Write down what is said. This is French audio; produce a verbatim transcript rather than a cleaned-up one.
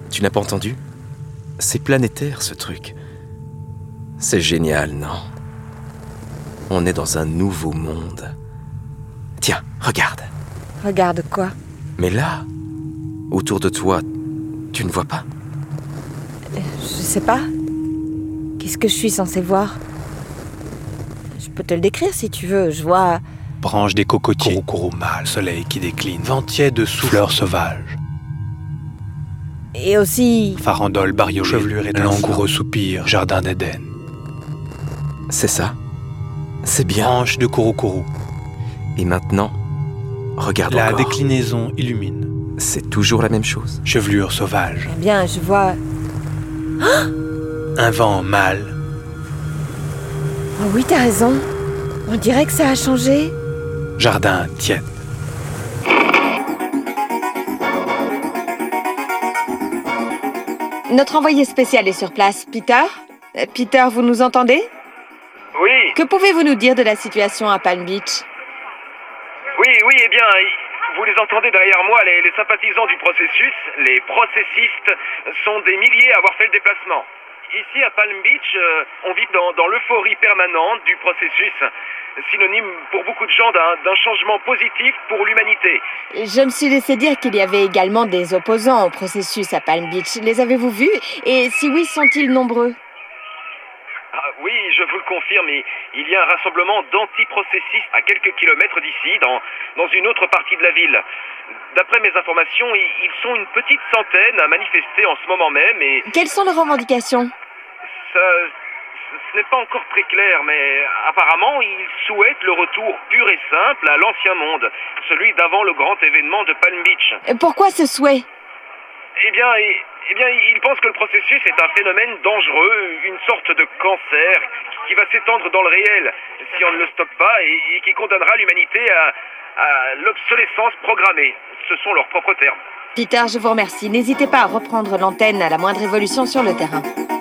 Tu n'as pas entendu ? C'est planétaire, ce truc. C'est génial, non ? On est dans un nouveau monde. Tiens, regarde. Regarde quoi ? Mais là, autour de toi, tu ne vois pas ? euh, Je sais pas. Qu'est-ce que je suis censée voir ? Je peux te le décrire si tu veux, je vois... Branches des cocotiers, courroux mâle, soleil qui décline, vent tiède sous fleurs sauvages. Et aussi... Farandole, bariolée, chevelure et langoureux soupir, jardin d'Éden. C'est ça. C'est bien. Branches de courroux. Et maintenant, regarde La encore. déclinaison illumine. C'est toujours la même chose. Chevelure sauvage. Eh bien, je vois... Un vent mâle. Oh oui, t'as raison. On dirait que ça a changé. Jardin tiède. Notre envoyé spécial est sur place, Peter. Euh, Peter, vous nous entendez ? Oui, Que pouvez-vous nous dire de la situation à Palm Beach ? oui, oui, eh bien, vous les entendez derrière moi, les, les sympathisants du processus, les processistes, sont des milliers à avoir fait le déplacement. Ici, à Palm Beach, euh, on vit dans, dans l'euphorie permanente du processus, synonyme pour beaucoup de gens d'un, d'un changement positif pour l'humanité. Je me suis laissé dire qu'il y avait également des opposants au processus à Palm Beach. Les avez-vous vus ? Et si oui, sont-ils nombreux ? Ah, oui, je vous le confirme, il il y a un rassemblement d'antiprocessistes à quelques kilomètres d'ici, dans, dans une autre partie de la ville. D'après mes informations, ils, ils sont une petite centaine à manifester en ce moment même et Quelles sont leurs revendications ? ça, ce n'est pas encore très clair, mais apparemment, ils souhaitent le retour pur et simple à l'ancien monde, celui d'avant le grand événement de Palm Beach. Euh, Pourquoi ce souhait ? Eh bien, eh, eh bien, ils pensent que le processus est un phénomène dangereux, une sorte de cancer qui va s'étendre dans le réel si on ne le stoppe pas et, et qui condamnera l'humanité à, à l'obsolescence programmée. Ce sont leurs propres termes. Peter, je vous remercie. N'hésitez pas à reprendre l'antenne à la moindre évolution sur le terrain.